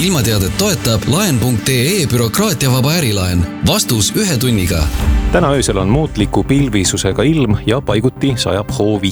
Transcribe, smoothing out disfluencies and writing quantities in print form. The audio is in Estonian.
ilmateadet toetab laen.ee bürokraatiavaba ärilaen. Vastus 1 tunniga. Täna öösel on muutliku pilvisusega ilm ja paiguti sajab hoovi.